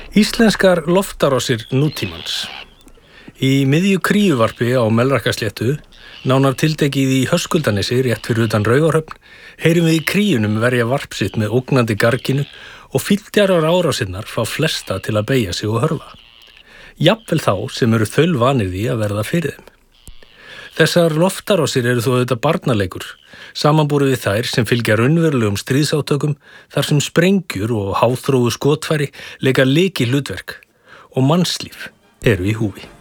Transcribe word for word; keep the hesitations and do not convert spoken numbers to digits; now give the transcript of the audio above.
Íslenskar loftárásir nútímans. Í miðju Kríuvarpi á Melrakkasléttu, nánar tiltekið í Höskuldanesi rétt fyrir utan Raufarhöfn, heyrum við í kríunum verja varp sitt með ógnandi garginu og fylgdjarar árásinnar fá flesta til að beygja sig og hörfa. Jafnvel þá sem eru þaulvanir því að verða fyrir þeim. Þessar loftárásir eru þó auðvitað barnaleikur, samanborið við þær sem fylgja raunverulegum stríðsátökum þar sem sprengjur og háþróu skotfæri leika lykilhlutverk og mannslíf eru í húfi.